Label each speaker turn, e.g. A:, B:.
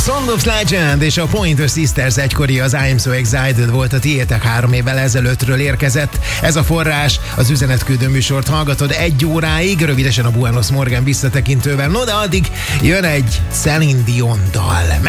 A: Sound of Legend és a Pointer Sisters egykori az I'm So Excited volt a tiétek 3 évvel ezelőttről érkezett. Ez a forrás, az üzenetküldő műsort hallgatod 1 óráig, rövidesen a Buenos Morgan visszatekintővel. No, de addig jön egy Celine Dion dal.